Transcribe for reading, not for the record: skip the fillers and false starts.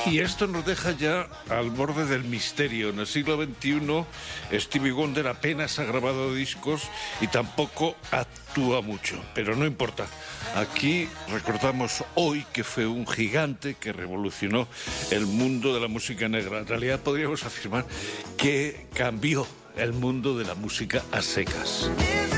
Y esto nos deja ya al borde del misterio. En el siglo XXI, Stevie Wonder apenas ha grabado discos y tampoco actúa mucho. Pero no importa. Aquí recordamos hoy que fue un gigante que revolucionó el mundo de la música negra. En realidad podríamos afirmar que cambió el mundo de la música a secas.